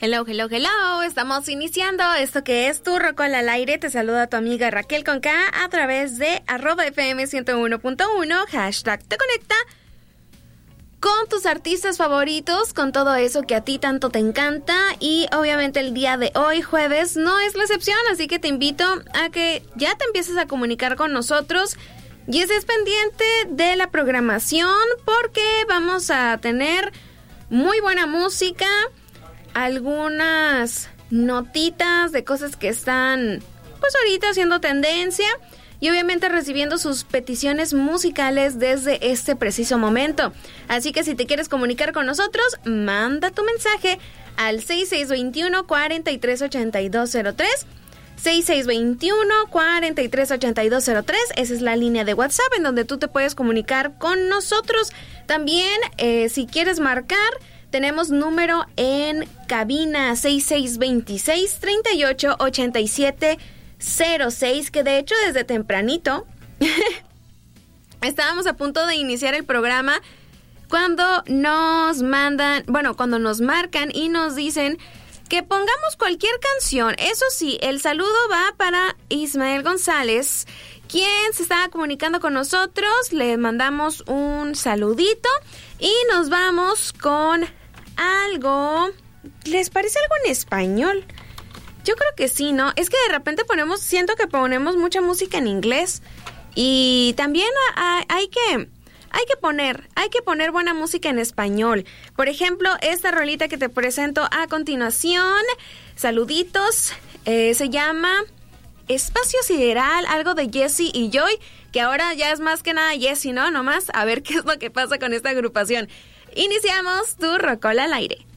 Hello, hello, hello. Estamos iniciando esto que es Tu Rocola al Aire. Te saluda tu amiga Raquel con K a través de @FM 101.1, hashtag Te Conecta, con tus artistas favoritos, con todo eso que a ti tanto te encanta. Y obviamente el día de hoy, jueves, no es la excepción, así que te invito a que ya te empieces a comunicar con nosotros y estés pendiente de la programación, porque vamos a tener muy buena música, algunas notitas de cosas que están pues ahorita haciendo tendencia y obviamente recibiendo sus peticiones musicales desde este preciso momento. Así que si te quieres comunicar con nosotros, manda tu mensaje al 6621-438203, 6621-438203. Esa es la línea de WhatsApp en donde tú te puedes comunicar con nosotros. También, si quieres marcar, tenemos número en cabina 6626-388706, que de hecho desde tempranito estábamos a punto de iniciar el programa cuando nos marcan y nos dicen que pongamos cualquier canción. Eso sí, el saludo va para Ismael González, quien se estaba comunicando con nosotros. Le mandamos un saludito y nos vamos con algo. ¿Les parece algo en español? Yo creo que sí, ¿no? Es que de repente siento que ponemos mucha música en inglés y también hay que poner buena música en español. Por ejemplo, esta rolita que te presento a continuación, saluditos, se llama Espacio Sideral, algo de Jessie y Joy, que ahora ya es más que nada Jessie, ¿no? Nomás a ver qué es lo que pasa con esta agrupación. Iniciamos Tu Rocola al Aire.